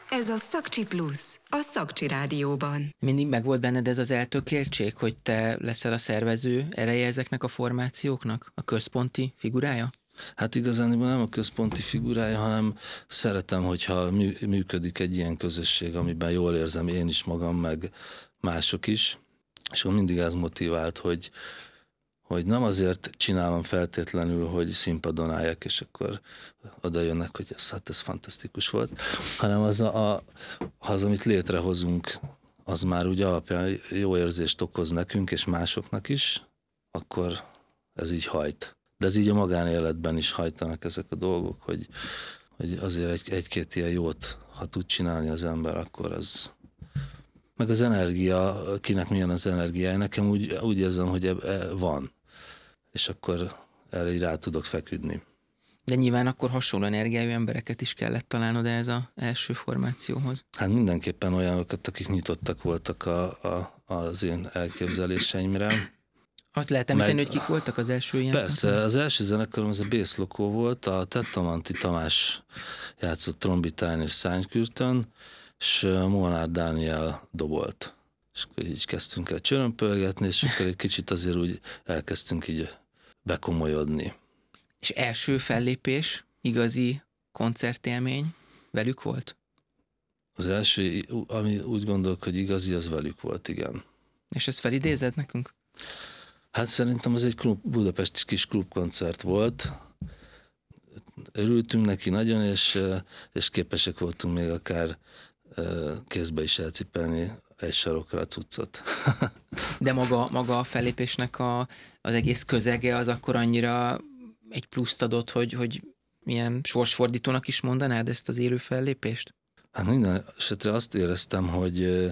Ez a Szakcsi Plusz, a Szakcsi Rádióban. Mindig megvolt benned ez az eltökéltség, hogy te leszel a szervező ereje ezeknek a formációknak? A központi figurája? Hát igazán nem a központi figurája, hanem szeretem, hogyha működik egy ilyen közösség, amiben jól érzem én is magam, meg mások is, és akkor mindig ez motivált, hogy nem azért csinálom feltétlenül, hogy színpadon álljak, és akkor oda jönnek, hogy ez fantasztikus volt, hanem az, amit létrehozunk, az már úgy alapján jó érzést okoz nekünk, és másoknak is, akkor ez így hajt. De ez így a magánéletben is hajtanak ezek a dolgok, hogy azért egy-két ilyen jót, ha tud csinálni az ember, akkor az... Meg az energia, kinek milyen az energiája, nekem úgy érzem, hogy van. És akkor erre így rá tudok feküdni. De nyilván akkor hasonló energiájú embereket is kellett találnod ez az első formációhoz. Hát mindenképpen olyanokat, akik nyitottak voltak az én elképzeléseimre. Azt lehet említeni, hogy kik voltak az első ilyen? Persze, az első zenekarom az a Bass Loco volt, a Tettamanti Tamás játszott trombitán és szánykürtön, és Molnár Dániel dobolt. És akkor így kezdtünk el csörömpölgetni, és akkor egy kicsit azért úgy elkezdtünk így bekomolyodni. És első fellépés, igazi koncertélmény velük volt? Az első, ami úgy gondolok, hogy igazi, az velük volt, igen. És ezt felidézed nekünk? Hát szerintem az egy budapesti kis klubkoncert volt. Örültünk neki nagyon, és képesek voltunk még akár kézbe is elcipelni egy sarokra a cuccot. De maga a fellépésnek az egész közege az akkor annyira egy pluszt adott, hogy milyen sorsfordítónak is mondanád ezt az élő fellépést? Hát minden esetre azt éreztem, hogy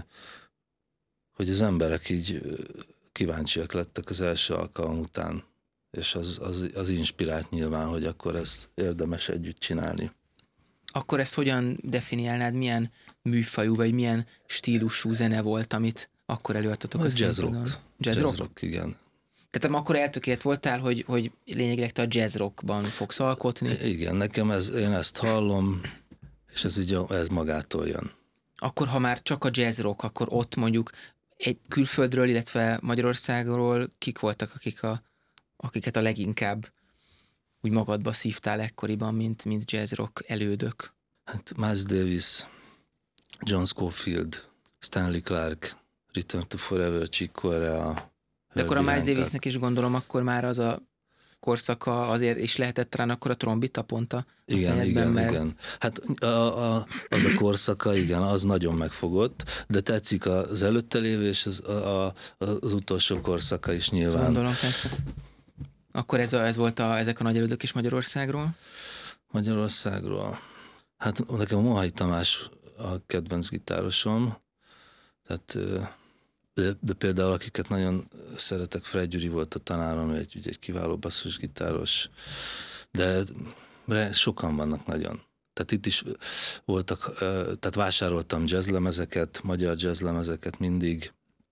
az emberek így kíváncsiak lettek az első alkalom után, és az inspirált nyilván, hogy akkor ezt érdemes együtt csinálni. Akkor ezt hogyan definiálnád, milyen műfajú, vagy milyen stílusú zene volt, amit akkor előadtatok a színpadon? Jazz rock, igen. Tehát akkor eltökélt voltál, hogy lényegileg te a jazz rockban fogsz alkotni? Igen, nekem én ezt hallom, és ez magától jön. Akkor, ha már csak a jazz rock, akkor ott mondjuk egy külföldről, illetve Magyarországról kik voltak, akiket a leginkább úgy magadba szívtál ekkoriban, mint jazz rock elődök? Hát Miles Davis, John Scofield, Stanley Clarke, Return to Forever, Chick Corea. De akkor a Miles Davisnek is gondolom, akkor már az a korszaka azért is lehetett talán akkor a trombita pont a igen, mert... igen. Hát az a korszaka, igen, az nagyon megfogott, de tetszik az előtte lévő, és az utolsó korszaka is nyilván. Azt gondolom, persze. Akkor ez volt ezek a nagy elődök is Magyarországról? Magyarországról. Hát nekem a Mohai Tamás a kedvenc gitárosom, tehát... De például akiket nagyon szeretek, Fred Gyuri volt a tanárom, egy kiváló basszusgitáros, de sokan vannak nagyon. Tehát itt is voltak, tehát vásároltam jazzlemezeket, magyar jazzlemezeket mindig,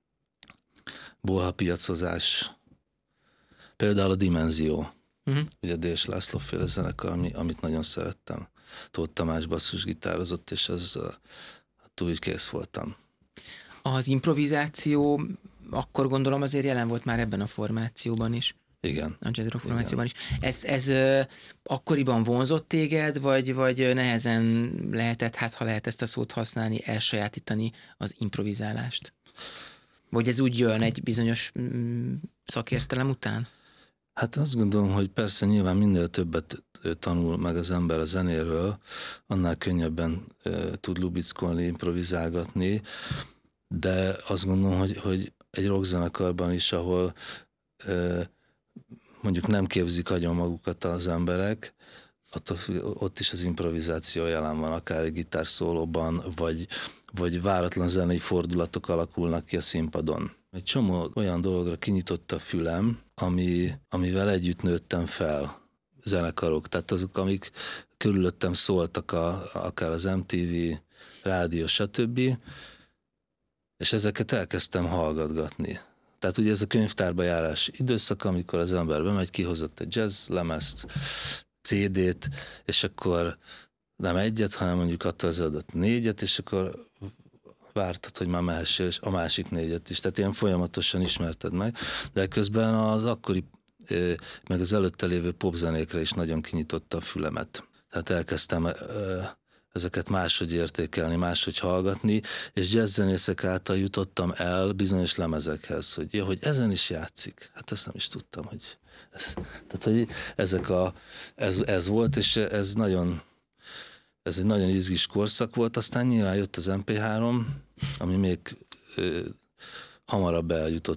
bolhapiacozás, például a Dimenzió, ugye Dés László féle zenekar, amit nagyon szerettem. Tóth Tamás basszusgitározott, és túl így kész voltam. Az improvizáció akkor gondolom azért jelen volt már ebben a formációban is. Igen. A jazz rock formációban is. Ez akkoriban vonzott téged, vagy nehezen lehetett, hát ha lehet ezt a szót használni, elsajátítani az improvizálást? Vagy ez úgy jön egy bizonyos szakértelem után? Hát azt gondolom, hogy persze nyilván minél többet tanul meg az ember a zenéről, annál könnyebben tud lubickolni, improvizálgatni, de azt gondolom, hogy egy rockzenekarban is, ahol mondjuk nem képzik agyon magukat az emberek, ott is az improvizáció jelen van, akár egy gitárszólóban, vagy váratlan zenei fordulatok alakulnak ki a színpadon. Egy csomó olyan dologra kinyitotta a fülem, amivel együtt nőttem fel, zenekarok, tehát azok, amik körülöttem szóltak, akár az MTV, rádió, stb., és ezeket elkezdtem hallgatgatni. Tehát ugye ez a könyvtárba járás időszak, amikor az ember bemegy, kihozott egy jazz lemezt, CD-t, és akkor nem egyet, hanem mondjuk adta az előadat 4, és akkor vártad, hogy már mehessél, és a másik 4 is. Tehát ilyen folyamatosan ismerted meg, de közben az akkori, meg az előtte lévő popzenékre is nagyon kinyitotta a fülemet. Tehát elkezdtem ezeket máshogy értékelni, máshogy hallgatni, és jazzzenészek által jutottam el bizonyos lemezekhez, hogy ezen is játszik. Hát ezt nem is tudtam, hogy ez. Tehát, hogy ez volt, és ez egy nagyon izgis korszak volt, aztán nyilván jött az MP3, ami még hamarabb eljutott